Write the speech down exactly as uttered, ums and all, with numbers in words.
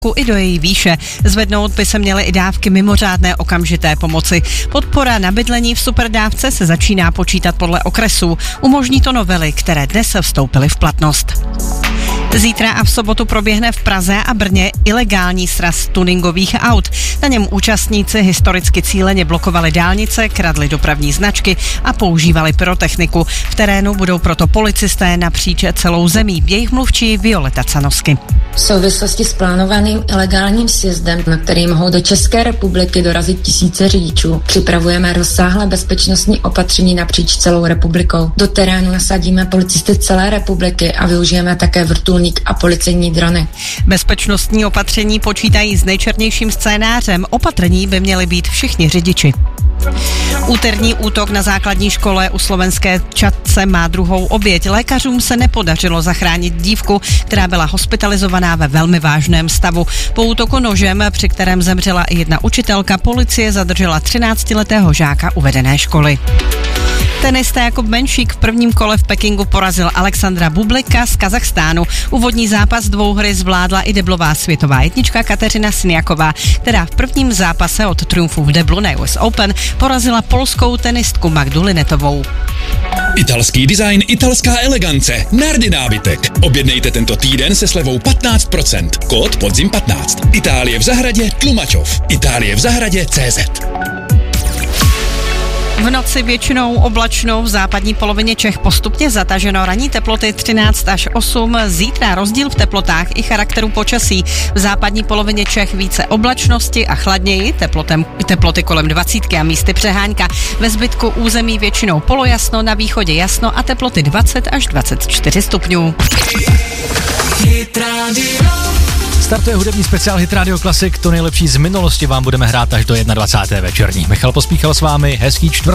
i do její výše. Zvednout by se měly i dávky mimořádné okamžité pomoci. Podpora na bydlení v superdávce se začíná počítat podle okresů. Umožní to novely, které dnes vstoupily v platnost. Zítra a v sobotu proběhne v Praze a Brně ilegální sraz tuningových aut. Na něm účastníci historicky cíleně blokovali dálnice, kradli dopravní značky a používali pyrotechniku. V terénu budou proto policisté napříč celou zemí. Jejich mluvčí Violeta Canovsky. V souvislosti s plánovaným ilegálním sjezdem, na který mohou do České republiky dorazit tisíce řidičů, připravujeme rozsáhlé bezpečnostní opatření napříč celou republikou. Do terénu nasadíme policisty celé republiky a využijeme také vrtulník a policejní drony. Bezpečnostní opatření počítají s nejčernějším scénářem. Opatrní by měli být všichni řidiči. Úterní útok na základní škole u slovenské Čadce má druhou oběť. Lékařům se nepodařilo zachránit dívku, která byla hospitalizovaná ve velmi vážném stavu. Po útoku nožem, při kterém zemřela i jedna učitelka, policie zadržela třináctiletého žáka uvedené školy. Tenista Jakub Menšík v prvním kole v Pekingu porazil Alexandra Bublika z Kazachstánu. Úvodní zápas dvouhry zvládla i deblová světová jednička Kateřina Siniaková, která v prvním zápase od triumfu v deblu na U S Open porazila polskou tenistku Magdu Linetovou. Italský design, italská elegance, Nardi nábytek. Objednejte tento týden se slevou patnáct procent. Kód podzim patnáct. Itálie v zahradě Tlumačov. Itálie v zahradě C Z. V noci většinou oblačno, v západní polovině Čech postupně zataženo, ranní teploty třináct až osm, zítra rozdíl v teplotách i charakteru počasí. V západní polovině Čech více oblačnosti a chladněji, teplotem, teploty kolem dvacítky a místy přehánka. Ve zbytku území většinou polojasno, na východě jasno a teploty dvacet až dvacet čtyři stupňů. Startuje hudební speciál Hit Radio Classic, to nejlepší z minulosti vám budeme hrát až do dvacáté první večerní. Michal Pospíchal s vámi, hezký čtvrt.